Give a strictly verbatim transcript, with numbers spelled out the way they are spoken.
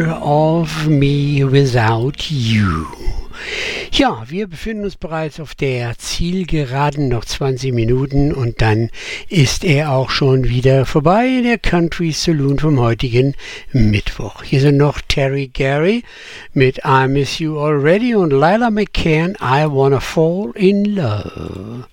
Of Me Without You. Ja, wir befinden uns bereits auf der Zielgeraden, noch zwanzig Minuten und dann ist er auch schon wieder vorbei, der Country Saloon vom heutigen Mittwoch. Hier sind noch Terry Gary mit I Miss You Already und Lila McCann, I Wanna Fall in Love.